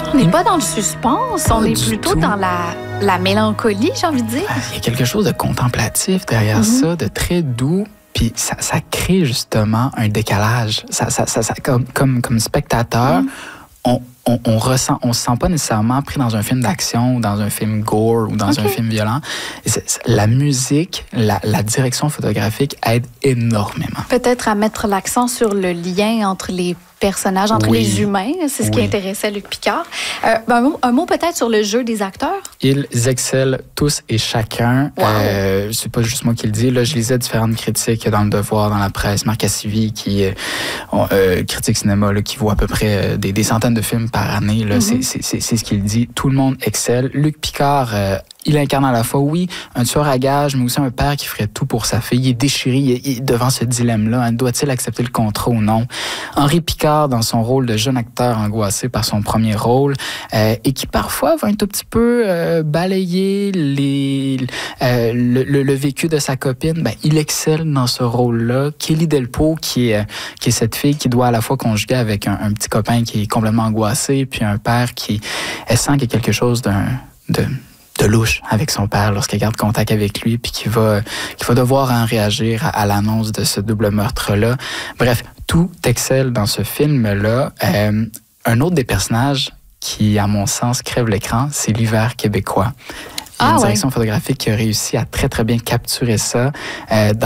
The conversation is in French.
On n'est pas dans le suspense, on est plutôt dans la mélancolie, j'ai envie de dire. Il y a quelque chose de contemplatif derrière ça, de très doux. Puis ça crée justement un décalage. Comme spectateur, on se sent pas nécessairement pris dans un film d'action ou dans un film gore ou dans un film violent. La musique, la direction photographique aide énormément. Peut-être à mettre l'accent sur le lien entre les personnages, entre les humains. C'est ce qui intéressait Luc Picard. Un mot peut-être sur le jeu des acteurs? Ils excellent tous et chacun. Wow. C'est pas juste moi qui le dis. Là, je lisais différentes critiques dans Le Devoir, dans la presse. Marc Cassivi, qui critique cinéma, là, qui voit à peu près des centaines de films par année. Là, c'est ce qu'il dit. Tout le monde excelle. Luc Picard, il incarne à la fois, un tueur à gages, mais aussi un père qui ferait tout pour sa fille. Il est déchiré, il est devant ce dilemme-là. Hein, doit-il accepter le contrat ou non? Henri Picard, dans son rôle de jeune acteur angoissé par son premier rôle, et qui parfois va un tout petit peu balayer le vécu de sa copine, il excelle dans ce rôle-là. Kelly Delpo, qui est cette fille qui doit à la fois conjuguer avec un petit copain qui est complètement angoissé, puis un père elle sent qu'il y a quelque chose de louche avec son père lorsqu'elle garde contact avec lui, puis qui va devoir en réagir à l'annonce de ce double meurtre-là. Bref, tout excelle dans ce film-là. Un autre des personnages qui, à mon sens, crève l'écran, c'est l'hiver québécois. Il y a une direction photographique qui a réussi à très, très bien capturer ça.